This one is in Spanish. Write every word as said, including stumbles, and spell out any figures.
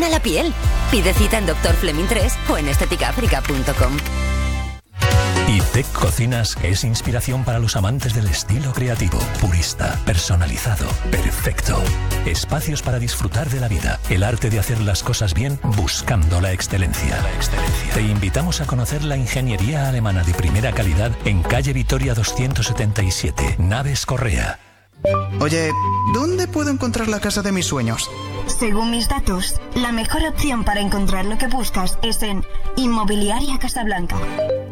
ilumina la piel. Pide cita en doctor Fleming tres o en estética africa punto com. ITEC Cocinas es inspiración para los amantes del estilo creativo, purista, personalizado, perfecto. Espacios para disfrutar de la vida, el arte de hacer las cosas bien buscando la excelencia. La excelencia. Te invitamos a conocer la ingeniería alemana de primera calidad en calle Vitoria doscientos setenta y siete, Naves Correa. Oye, ¿dónde puedo encontrar la casa de mis sueños? Según mis datos, la mejor opción para encontrar lo que buscas es en Inmobiliaria Casablanca.